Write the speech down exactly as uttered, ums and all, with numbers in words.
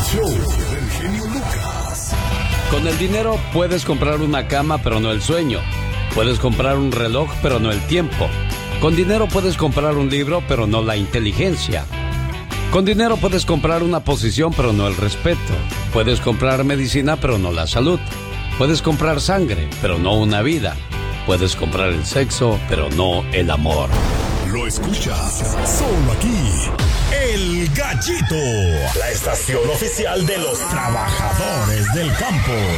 show del genio Lucas. Con el dinero puedes comprar una cama, pero no el sueño. Puedes comprar un reloj, pero no el tiempo. Con dinero puedes comprar un libro, pero no la inteligencia. Con dinero puedes comprar una posición, pero no el respeto. Puedes comprar medicina, pero no la salud. Puedes comprar sangre, pero no una vida. Puedes comprar el sexo, pero no el amor. Lo escuchas solo aquí. El Gallito, la estación oficial de los trabajadores del campo.